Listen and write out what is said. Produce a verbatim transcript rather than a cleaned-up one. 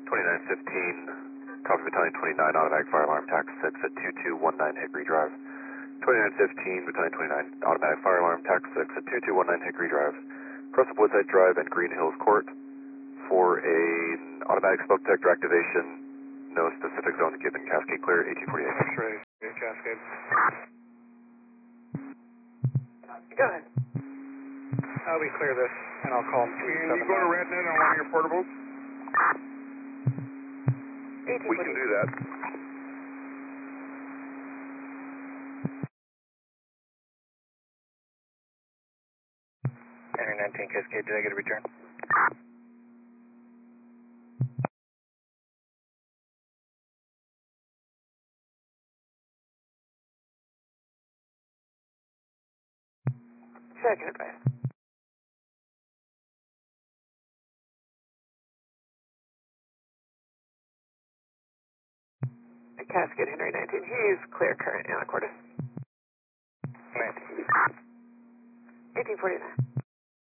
twenty-nine fifteen, Coffee Battalion twenty-nine, automatic fire alarm, tax six at two two one nine Hickory Drive. twenty-nine fifteen, Battalion twenty-nine, automatic fire alarm, tax six at two two one nine Hickory Drive. Cross up Woodside Drive and Green Hills Court for a automatic smoke detector activation. No specific zones given. Cascade clear, eighteen forty-eight. X-ray, Cascade. Go ahead. Uh, we clear this, and I'll call Can you go to RadNet on one of your portables? eighteen We can do that. Henry nineteen Cascade, did I get a return? Second advice. Cascade Henry nineteen, he's clear current, Anacortes. nineteen. eighteen forty-nine.